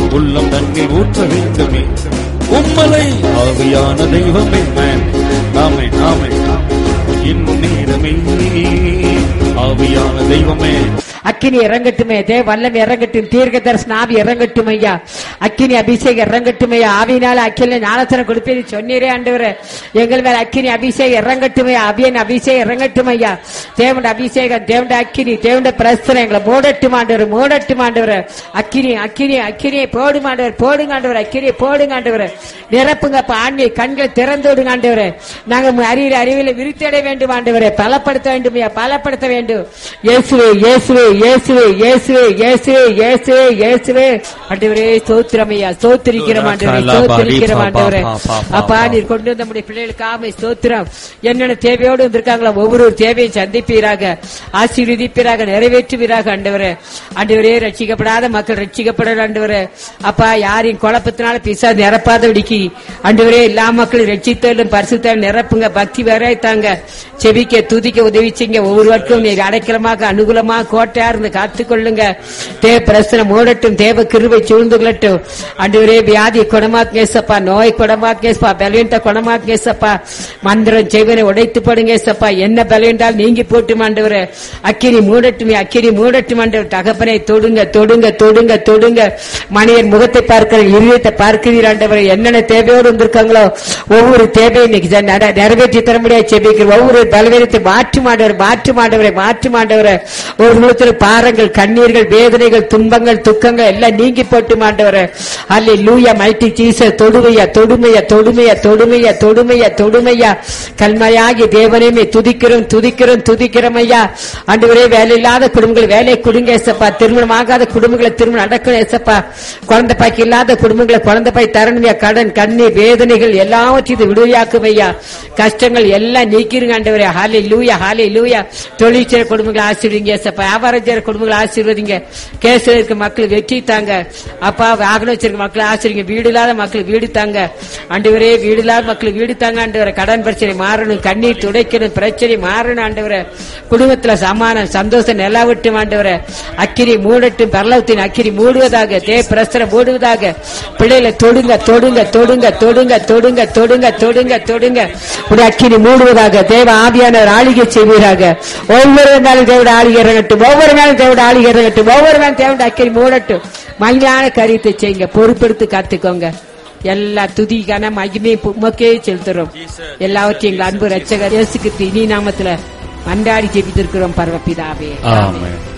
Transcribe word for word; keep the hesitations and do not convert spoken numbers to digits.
உள்ளம் தண்ணீர் ஊற்ற வேண்டுமே. உம்மலை ஆவியான தெய்வமே. ஆமே ஆமே. இந்நேரமே ஆவியான தெய்வமே. அக்கினி இறங்கட்டுமே, தேவ வல்லம் இறங்கட்டும், தீர்க்க தரிசன ஆவி இறங்கட்டும் ஐயா. அக்கினி அபிஷேகம் இறங்கட்டும் ஐயா. ஆவியினால அக்கில ஞானத்தனம் கொடுப்பேன் சொன்னீரே ஆண்டவரே. எங்கள் மேல அக்கினி அபிஷேகம் இறங்கட்டும் ஐயா. அபியன் அபிஷேகம் இறங்கட்டும் ஐயா. தேவண்ட அபிஷேகம், தேவண்ட அக்கினி, தேவண்ட பிரஸ்தனம் எங்களை மூடட்டும் ஆண்டவர், மூடட்டும் ஆண்டவர். அக்கினி அக்கினி அக்கினியை போடும் ஆண்டவர், போடுங்க ஆண்டவர். அக்கினியை போடுங்க ஆண்டவர். நிரப்புங்க ஆண்மை கண்களை திறந்து விடுங்க ஆண்டவர். நாங்கள் அறிவியல் அறிவியலை விருத்தடைய வேண்டும் ஆண்டவரை, பலப்படுத்த வேண்டும் ஐயா, பலப்படுத்த வேண்டும். இயேசுவே இயேசுவே இயேசுவே இயேசுவே இயேசுவே இயேசுவே இயேசுவே ஆண்டவரே ஸ்தோத்திரம் ஐயா. ஸ்தோத்திரிக்கிறோம் ஆண்டவரே, ஸ்தோத்திரிக்கிறோம் ஆண்டவரே. அப்பா நீர் கொண்டு வந்த நம்முடைய பிள்ளைகளுக்கு ஆமை ஸ்தோத்திரம். என்னென்ன தேவையோடு வந்திருக்காங்களோ ஒவ்வொரு தேவையை சந்திப்பீராக, ஆசீர்வதிப்பீராக, நிறைவேற்றுவீராக ஆண்டவரே. ஆண்டவரே ரட்சிக்கப்படாத மக்கள் ரட்சிக்கப்பட ஆண்டவரே. அப்பா யாரின் குழப்பத்தினால பிசா நிரப்பாத விடிக்கி ஆண்டவரே எல்லா மக்களும் ரட்சித்தாலும் பரிசுத்தாலும் நிரப்புங்க. பக்தி வரைத்தாங்க, செவிக்க துதிக்க உதவிச்சிங்க. ஒவ்வொருவருக்கும் நீர் அடைக்கலமாக அனுகூலமாக கோட்டையா இருந்து காத்துக்கொள்ளுங்க. தேவ பிரசனம் மூடட்டும், தேவ கிருபை சூழ்ந்து கொள்ளட்டும் ஆண்டவரே. வியாதி குணமாக்கேசப்பா, நோய் குணமாக்கேசப்பா, பலவீனத்தை குணமாக்கேசப்பா. மந்திரம் செய்வனை உடைத்து போடுங்க ஏசப்பா. என்ன பலவீனால் நீங்கி போட்டும் ஆண்டவரே. அக்கினி மூடட்டும், அக்கினி மூடட்டும் ஆண்டவர். தகப்பனை தொடுங்க தொடுங்க தொடுங்க தொடுங்க. மனிதன் முகத்தை பார்க்கிற இருதயத்தை பார்க்கிறீர் ஆண்டவரை. என்னென்ன தேவையோடு வந்திருக்காங்களோ ஒவ்வொரு தேவையை நிறைவேற்றி தர முடியாது செபிக்கிற ஒவ்வொரு பலவீனத்தை மாற்று மாண்டவர், மாற்று மாண்டவரை, மாற்று மாண்டவரை. ஒரு முகத்தில் பாரங்கள், கண்ணீர்கள், வேதனைகள், துன்பங்கள், துக்கங்கள் எல்லாம் நீங்கி போட்டு மாண்டவரை. அல்லேலூயா. Mighty Jesus. தொடுமையா தொடுமையா தொடுமையா தொடுமையா தொடுமையா தொடுமையா. கல்மையாகி தேவனையுமே துதிக்கிறோம் துதிக்கிறோம் துதிக்கிறோம் ஐயா. ஆண்டவரே வேலையில்லாத குடும்பங்கள் வேலை கொடுங்க ஏசப்பா. திருமணம் ஆகாத குடும்பங்களை திருமணம் நடக்கணும் ஏசப்பா. குழந்தை பாய்க்கு இல்லாத குடும்பங்களை குழந்தை பாய் தரணுமையா. கடன், கண்ணீர், வேதனைகள் எல்லாவற்றையும் விடுவியாக்கும் ஐயா. கஷ்டங்கள் எல்லாம் நீக்கிருங்க ஆண்டவரே. ஹல்லேலூயா ஹல்லேலூயா. தொழிற்சேர குடும்பங்களை ஆசீர்வதிங்க ஏசப்பா. வியாபாரம் செய்யற குடும்பங்களை ஆசீர்வதிங்க. கேஸ்ல இருக்க மக்கள் வெற்றி தாங்க அப்பா. வாகனம் வச்சிருக்க மக்களை ஆசீர்வதிங்க. வீடு இல்லாத மக்கள் வீடு தாங்க ஆண்டவரே. வீடு இல்லாத மக்கள் வீடு தாங்க ஆண்டவரே. கடன் பிரச்சனை மாறணும், கண்ணீர் துடைக்கணும், பிரச்சனை மாறணும் ஆண்டவரே. குடும்பத்துல சமானம் சந்தோஷம் நிலவட்டும் ஆண்டவரே. அக்கினி மூடட்டும், பரலவத்தின் அக்கினி மூடுவதாக, தேவ பிரஸ்தரம் மூடுவதாக. பிள்ளைகளை தொடுங்க தொடுங்க தொடுங்க தொடுங்க தொடுங்க தொடுங்க தொடுங்க தொடுங்க. ஒரு அக்கினி மூடுவதாக. தேவ ஆவியானவர் ஆளுகை செய்வீராக. ஒவ்வொரு நாளும் தேவட ஆளுகை இறங்கட்டும், ஒவ்வொரு நாளும் தேவட ஆளுகை இறங்கட்டும், ஒவ்வொரு நாளும் தேவட அக்கினி மூடட்டும். மகிழான காரியத்தை செய்யுங்க, பொறுப்பெடுத்து காத்துக்கோங்க. எல்லா துதிக்கான மகிமை உமக்கே செலுத்துறோம். எல்லாவற்றையும் எங்கள் அன்பு ரட்சகர் இயேசு கிறிஸ்து இனி நாமத்துல மன்றாடி ஜெபித்திருக்கிறோம் பரமபிதாவே. ஆமென்.